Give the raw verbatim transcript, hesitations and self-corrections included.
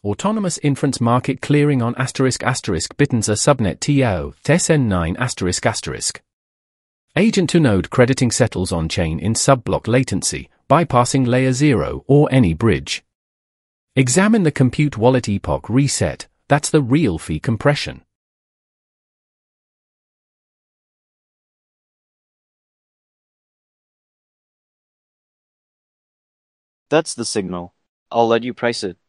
Autonomous Inference Market Clearing on asterisk asterisk Bittenser Subnet T O, T S N nine asterisk asterisk. Agent-to-node crediting settles on-chain in sub-block latency, bypassing layer zero or any bridge. Examine the compute wallet epoch reset, that's the real fee compression. That's the signal. I'll let you price it.